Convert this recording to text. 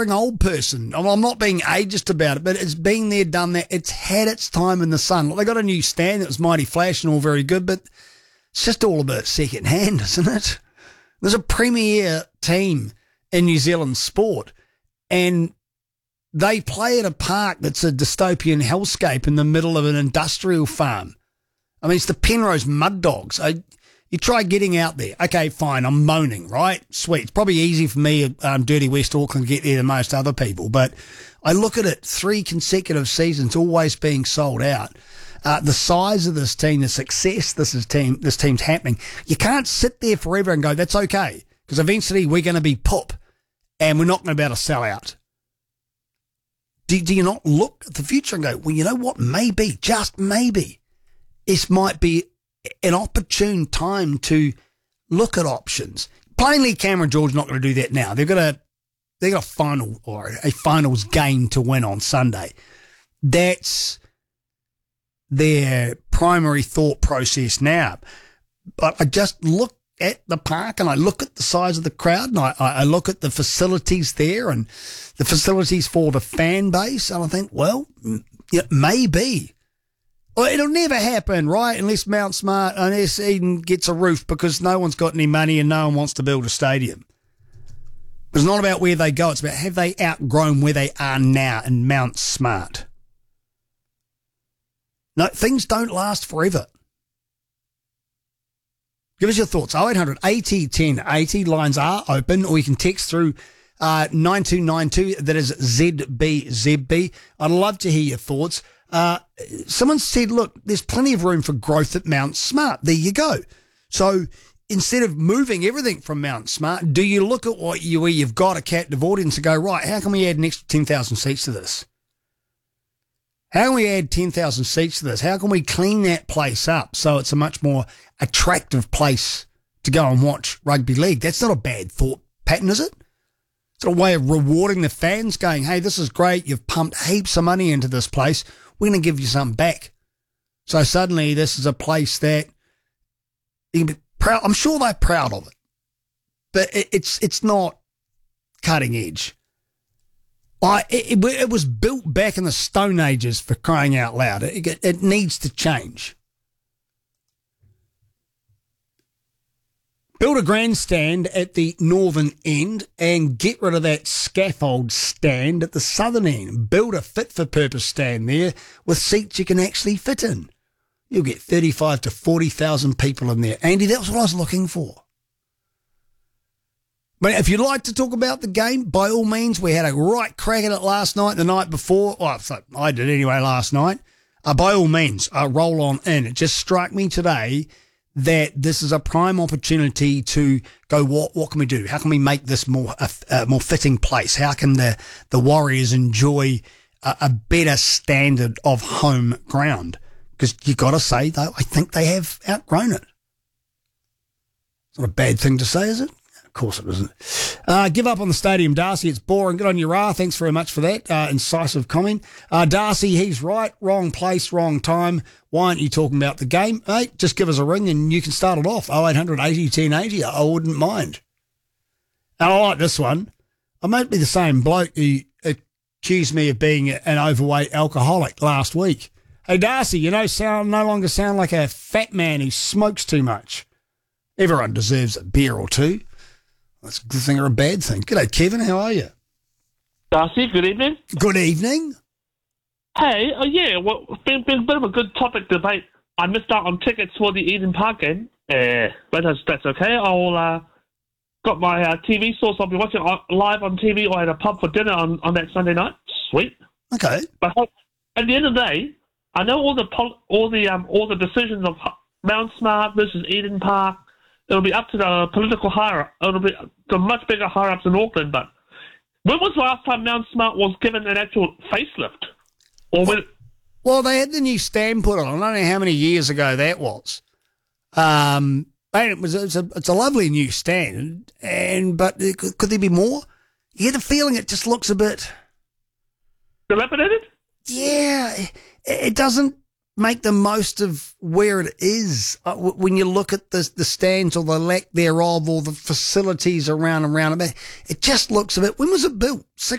recovering old person. I'm not being ageist about it, but it's been there, done that. It's had its time in the sun. They got a new stand that was mighty flash and all very good, but it's just all a bit second hand, isn't it? There's a premier team in New Zealand sport, and they play at a park that's a dystopian hellscape in the middle of an industrial farm. I mean, it's the Penrose Mud Dogs. You try getting out there. Okay, fine, I'm moaning, right? Sweet. It's probably easy for me, dirty West Auckland, to get there than most other people. But I look at it, 3 consecutive seasons always being sold out. The size of this team, the success this team's happening. You can't sit there forever and go, that's okay, because eventually we're going to be poop and we're not going to be able to sell out. Do you not look at the future and go, well, you know what? Maybe, just maybe, this might be an opportune time to look at options. Plainly, Cameron George not going to do that now. They've got a final or a finals game to win on Sunday. That's their primary thought process now. But I just look at the park and I look at the size of the crowd and I look at the facilities there and the facilities for the fan base, and I think, well, it may be. Well, it'll never happen, right? Unless Eden gets a roof, because no one's got any money and no one wants to build a stadium. It's not about where they go. It's about, have they outgrown where they are now in Mount Smart? No, things don't last forever. Give us your thoughts. 0800 80 10 80. Lines are open, or you can text through 9292. That is ZBZB. I'd love to hear your thoughts. Someone said, look, there's plenty of room for growth at Mount Smart. There you go. So instead of moving everything from Mount Smart, do you look at where you've got a captive audience and go, right, how can we add an extra 10,000 seats to this? How can we add 10,000 seats to this? How can we clean that place up so it's a much more attractive place to go and watch rugby league? That's not a bad thought pattern, is it? It's a way of rewarding the fans, going, hey, this is great. You've pumped heaps of money into this place. We're going to give you something back. So suddenly this is a place that you can be proud. I'm sure they're proud of it, but it's not cutting edge. It was built back in the Stone Ages, for crying out loud. It needs to change. Build a grandstand at the northern end and get rid of that scaffold stand at the southern end. Build a fit-for-purpose stand there with seats you can actually fit in. You'll get 35 to 40,000 people in there. Andy, that's what I was looking for. But if you'd like to talk about the game, by all means, we had a right crack at it last night, the night before. Well, I did anyway last night. By all means, roll on in. It just struck me today that this is a prime opportunity to go, what can we do? How can we make this more fitting place? How can the Warriors enjoy a better standard of home ground? Because you got to say, though, I think they have outgrown it. It's not a bad thing to say, is it? Of course it isn't. Give up on the stadium, Darcy. It's boring. Good on you, Ra. Thanks very much for that incisive comment. Darcy, he's right. Wrong place, wrong time. Why aren't you talking about the game? Hey, just give us a ring and you can start it off. 0800 80 10 80. I wouldn't mind. And I like this one. I might be the same bloke who accused me of being an overweight alcoholic last week. Hey, Darcy, you no longer sound like a fat man who smokes too much. Everyone deserves a beer or two. That's a good thing or a bad thing. G'day, Kevin. How are you? Darcy, good evening. Good evening. Hey, yeah, well, it's been a bit of a good topic debate. I missed out on tickets for the Eden Park game, but that's okay. I'll got my TV source. I'll be watching live on TV or at a pub for dinner on that Sunday night. Sweet. Okay. But at the end of the day, I know all the decisions of Mount Smart versus Eden Park. It'll be up to the political higher. It'll be the much bigger higher ups in Auckland. But when was the last time Mount Smart was given an actual facelift? Well, they had the new stand put on. I don't know how many years ago that was. It's a lovely new stand, but could there be more? You get the feeling it just looks a bit dilapidated. Yeah, it doesn't make the most of where it is. When you look at the stands or the lack thereof or the facilities around it just looks a bit. When was it built?